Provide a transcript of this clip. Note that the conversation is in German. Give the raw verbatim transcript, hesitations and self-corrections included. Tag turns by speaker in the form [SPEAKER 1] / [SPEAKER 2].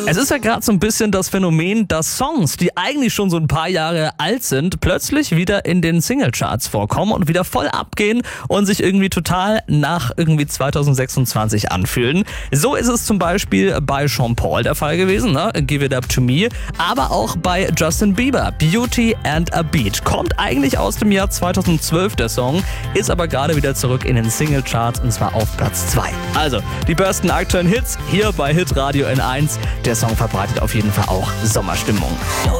[SPEAKER 1] Es ist ja gerade so ein bisschen das Phänomen, dass Songs, die eigentlich schon so ein paar Jahre alt sind, plötzlich wieder in den Singlecharts vorkommen und wieder voll abgehen und sich irgendwie total nach irgendwie zwanzig sechsundzwanzig anfühlen. So ist es zum Beispiel bei Sean Paul der Fall gewesen, ne? Give It Up To Me, aber auch bei Justin Bieber, Beauty and a Beat. Kommt eigentlich aus dem Jahr zweitausendzwölf der Song, ist aber gerade wieder zurück in den Singlecharts und zwar auf Platz zwei. Also, die besten aktuellen Hits hier bei Hitradio N eins. Der Song verbreitet auf jeden Fall auch Sommerstimmung.